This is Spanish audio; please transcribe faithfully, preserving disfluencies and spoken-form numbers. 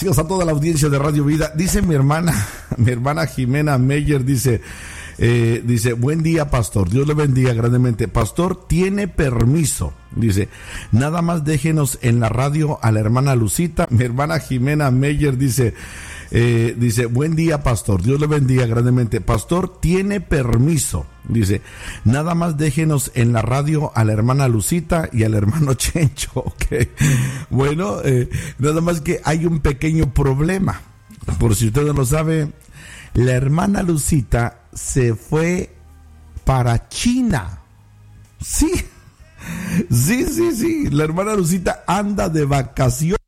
A toda la audiencia de Radio Vida. Dice mi hermana, mi hermana Jimena Meyer, dice, eh, dice, buen día, pastor, Dios le bendiga grandemente. Pastor, tiene permiso, dice, nada más déjenos en la radio a la hermana Lucita. Mi hermana Jimena Meyer dice, eh, dice, buen día, pastor, Dios le bendiga grandemente. Pastor, tiene permiso, dice, nada más déjenos en la radio a la hermana Lucita y al hermano Chencho. Okay. Bueno, eh, nada más que hay un pequeño problema. Por si usted no lo sabe, la hermana Lucita se fue para China. Sí, sí, sí, sí. La hermana Lucita anda de vacaciones